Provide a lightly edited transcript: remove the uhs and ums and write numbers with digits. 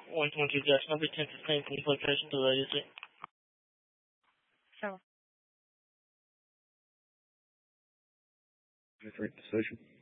once you've got nobody tends to same police location to the agency. So. Different decision.